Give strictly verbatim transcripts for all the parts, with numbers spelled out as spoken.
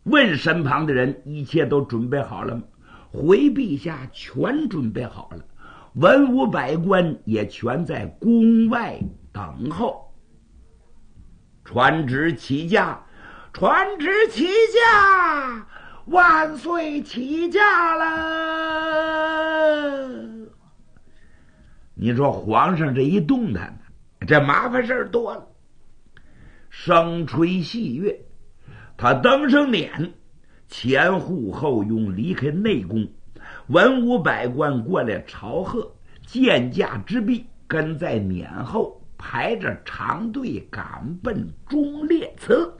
问身旁的人：“一切都准备好了吗？”回陛下，全准备好了。文武百官也全在宫外等候。传旨起驾，传旨起驾，万岁起驾了！你说皇上这一动弹，这麻烦事多了。声吹细乐，他登上辇，前呼后拥离开内宫，文武百官过来朝贺，见驾之毕，跟在辇后，排着长队赶奔忠烈祠。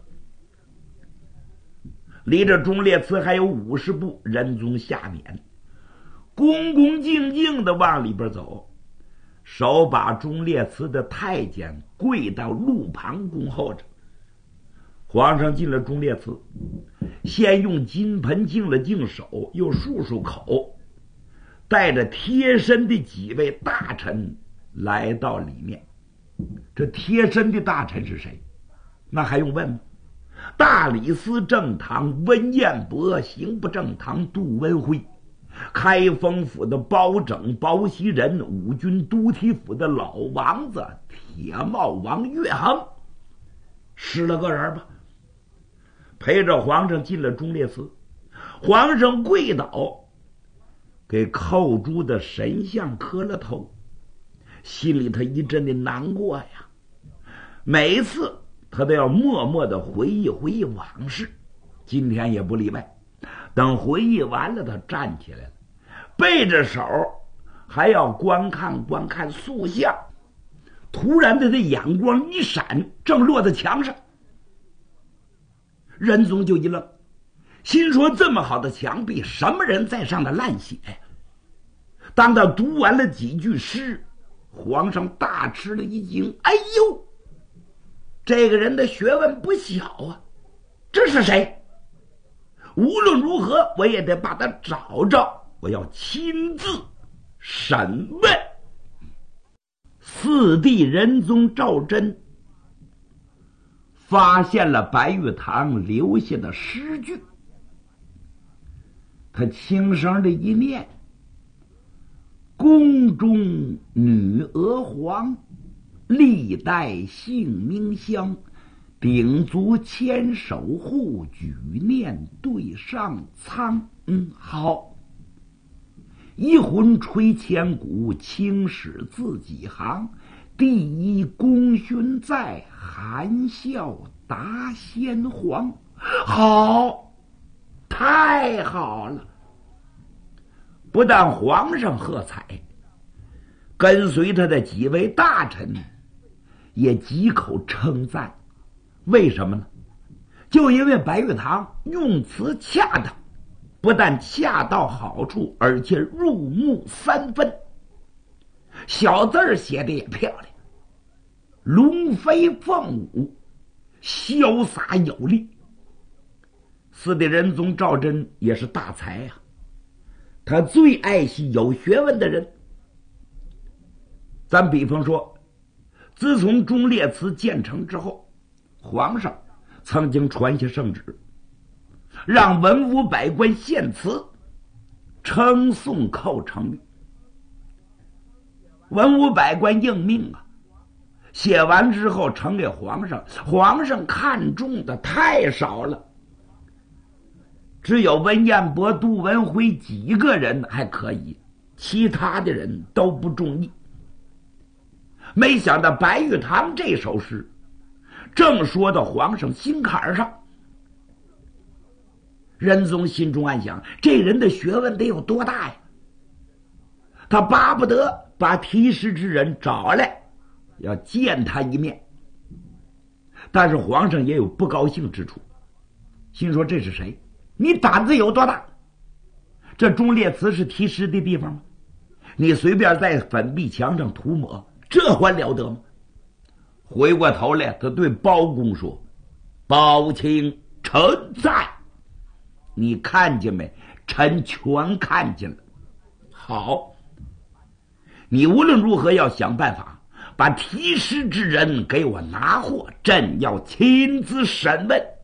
离着忠烈祠还有五十步，仁宗下辇，恭恭敬敬的往里边走，手把忠烈祠的太监跪到路旁恭候着。皇上进了忠烈祠，先用金盆净了净手，又漱漱口，带着贴身的几位大臣来到里面。这贴身的大臣是谁？那还用问吗？大理寺正堂温彦博，刑部正堂杜文辉，开封府的包拯、包袭人，五军都提府的老王子铁帽王岳衡，十来个人吧，陪着皇上进了忠烈祠。皇上跪倒，给扣住的神像磕了头，心里他一阵的难过呀。每一次他都要默默的回忆回忆往事，今天也不例外。等回忆完了，他站起来了，背着手还要观看观看塑像。突然的，这眼光一闪，正落在墙上。仁宗就一愣，心说这么好的墙壁，什么人在上头烂写呀？当他读完了几句诗，皇上大吃了一惊，哎呦，这个人的学问不小啊，这是谁？无论如何我也得把他找着，我要亲自审问。四弟仁宗赵祯发现了白玉堂留下的诗句，他轻声的一念：宫中女娥皇，历代姓名香，鼎足千手护，举念对上苍。嗯，好。一魂吹千古，青史自己行。第一功勋在，含笑答先皇。好，太好了！不但皇上喝彩，跟随他的几位大臣也几口称赞。为什么呢？就因为白玉堂用词恰当，不但恰到好处，而且入木三分。小字儿写的也漂亮，龙飞凤舞，潇洒有力。四弟仁宗赵祯也是大才啊，他最爱惜有学问的人。咱比方说，自从忠烈祠建成之后，皇上曾经传下圣旨，让文武百官献词称颂寇成玉。文武百官应命啊，写完之后呈给皇上，皇上看中的太少了，只有文彦博、杜文辉几个人还可以，其他的人都不中意。没想到白玉堂这首诗正说到皇上心坎上，仁宗心中暗想，这人的学问得有多大呀？他巴不得把题诗之人找来，要见他一面。但是皇上也有不高兴之处，心说这是谁？你胆子有多大？这忠烈祠是题诗的地方吗？你随便在粉壁墙上涂抹，这还了得吗？回过头来，他对包公说：“包卿，臣在。你看见没？臣全看见了。好，你无论如何要想办法把题诗之人给我拿获，朕要亲自审问。”